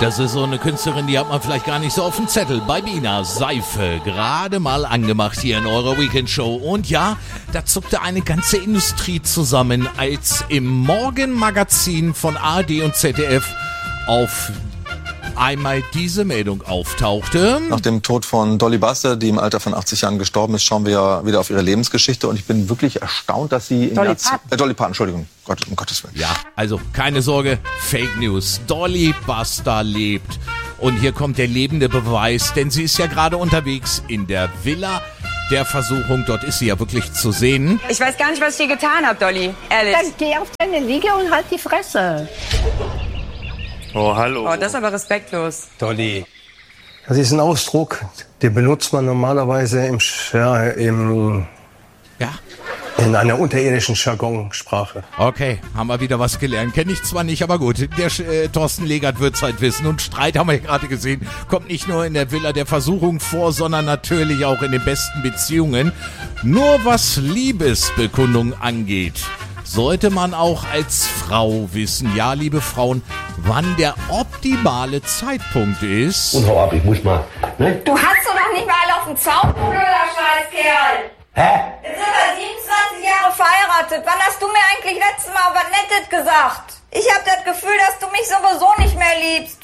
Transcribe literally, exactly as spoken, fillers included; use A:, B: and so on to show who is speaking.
A: Das ist so eine Künstlerin, die hat man vielleicht gar nicht so auf dem Zettel. Bibina, Seife, gerade mal angemacht hier in eurer Weekend-Show. Und ja, da zuckte eine ganze Industrie zusammen, als im Morgenmagazin von A R D und Z D F auf einmal diese Meldung auftauchte.
B: Nach dem Tod von Dolly Buster, die im Alter von achtzig Jahren gestorben ist, schauen wir ja wieder auf ihre Lebensgeschichte. Und ich bin wirklich erstaunt, dass sie...
C: Dolly
B: Parton. Äh, Dolly Parton, Entschuldigung. Gott, um Gottes Willen.
A: Ja, also keine Sorge, Fake News. Dolly Buster lebt. Und hier kommt der lebende Beweis, denn sie ist ja gerade unterwegs in der Villa der Versuchung. Dort ist sie ja wirklich zu sehen.
C: Ich weiß gar nicht, was ich hier getan habe, Dolly. Ehrlich.
D: Dann geh auf deine Liege und halt die Fresse.
E: Oh, hallo.
C: Oh, das ist aber respektlos.
E: Dolly.
F: Das ist ein Ausdruck, den benutzt man normalerweise im, ja, im,
A: Ja.
F: in einer unterirdischen Jargonsprache.
A: Okay, haben wir wieder was gelernt. Kenne ich zwar nicht, aber gut. Der äh, Thorsten Legert wird's halt wissen. Und Streit, haben wir ja gerade gesehen, kommt nicht nur in der Villa der Versuchung vor, sondern natürlich auch in den besten Beziehungen. Nur was Liebesbekundung angeht, sollte man auch als Frau wissen, ja, liebe Frauen, wann der optimale Zeitpunkt ist.
G: Und hau ab, ich muss mal. Ne?
H: Du hast doch noch nicht mal alle auf dem Zaun, du blöder Scheißkerl.
G: Hä?
H: Jetzt sind wir siebenundzwanzig Jahre verheiratet. Wann hast du mir eigentlich letztes Mal was Nettes gesagt? Ich hab das Gefühl, dass du mich sowieso nicht mehr liebst.